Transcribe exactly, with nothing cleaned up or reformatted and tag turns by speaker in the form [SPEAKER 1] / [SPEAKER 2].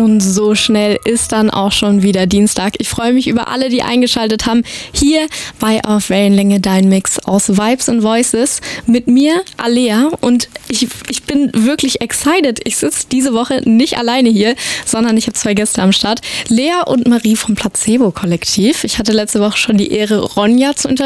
[SPEAKER 1] Und so schnell ist dann auch schon wieder Dienstag. Ich freue mich über alle, die eingeschaltet haben. Hier bei Auf Wellenlänge dein Mix aus Vibes und Voices. Mit mir, Alea. Und ich, ich bin wirklich excited. Ich sitze diese Woche nicht alleine hier, sondern ich habe zwei Gäste am Start. Lea und Marie vom Placebo-Kollektiv. Ich hatte letzte Woche schon die Ehre, Ronja zu interviewen.